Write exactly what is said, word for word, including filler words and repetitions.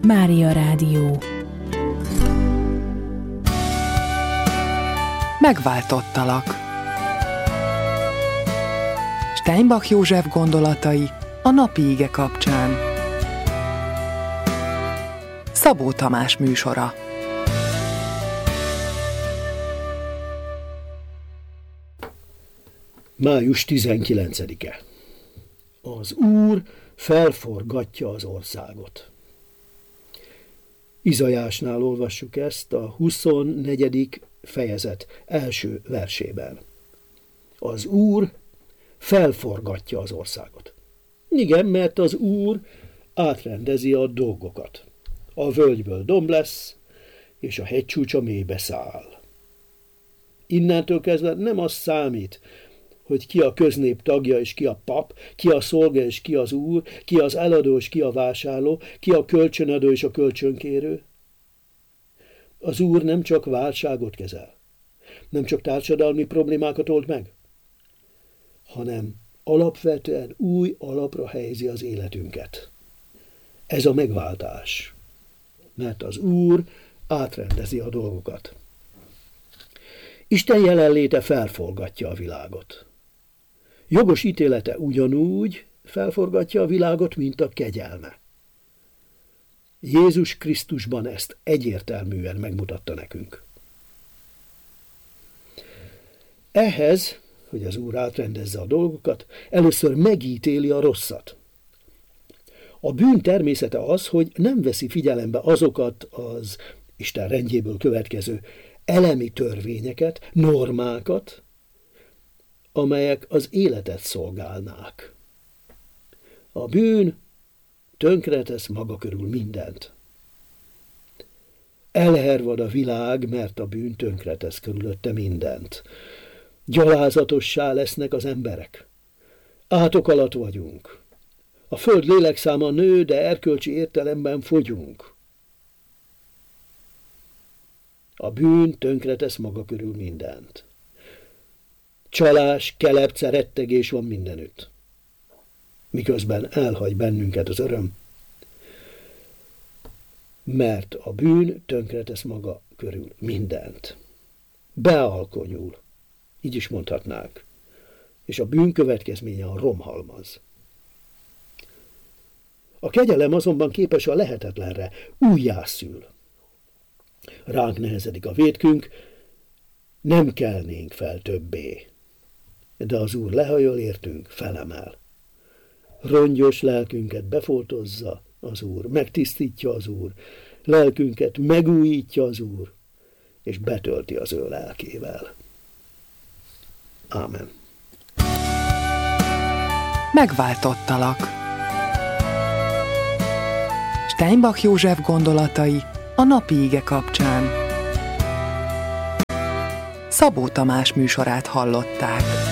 Mária Rádió. Megváltottalak. Steinbach József gondolatai a napi ige kapcsán. Szabó Tamás műsora. május tizenkilencedike. Az Úr felforgatja az országot. Izaiásnál olvassuk ezt a huszonnegyedik fejezet első versében. Az Úr felforgatja az országot. Igen, mert az Úr átrendezi a dolgokat. A völgyből domb lesz, és a hegycsúcsa mélybe száll. Innentől kezdve nem az számít, hogy ki a köznép tagja és ki a pap, ki a szolga és ki az úr, ki az eladó és ki a vásárló, ki a kölcsönadó és a kölcsönkérő. Az Úr nem csak válságot kezel, nem csak társadalmi problémákat old meg, hanem alapvetően új alapra helyezi az életünket. Ez a megváltás, mert az Úr átrendezi a dolgokat. Isten jelenléte felforgatja a világot. Jogos ítélete ugyanúgy felforgatja a világot, mint a kegyelme. Jézus Krisztusban ezt egyértelműen megmutatta nekünk. Ehhez, hogy az Úr átrendezze a dolgokat, először megítéli a rosszat. A bűn természete az, hogy nem veszi figyelembe azokat az Isten rendjéből következő elemi törvényeket, normákat, amelyek az életet szolgálnák. A bűn tönkretesz maga körül mindent. Elhervad a világ, mert a bűn tönkretesz körülötte mindent. Gyalázatossá lesznek az emberek. Átok alatt vagyunk. A föld lélekszáma nő, de erkölcsi értelemben fogyunk. A bűn tönkretesz maga körül mindent. Csalás, kelepce, rettegés van mindenütt. Miközben elhagy bennünket az öröm, mert a bűn tönkretesz maga körül mindent. Bealkonyul, így is mondhatnánk, és a bűn következménye a romhalmaz. A kegyelem azonban képes a lehetetlenre, újjászül. Ránk nehezedik a vétkünk, nem kelnénk fel többé. De az Úr lehajol értünk, felemel. Rongyos lelkünket befoltozza az Úr, megtisztítja az Úr, lelkünket megújítja az Úr, és betölti az ő lelkével. Ámen. Megváltottalak. Steinbach József gondolatai a napi ige kapcsán. Szabó Tamás műsorát hallották.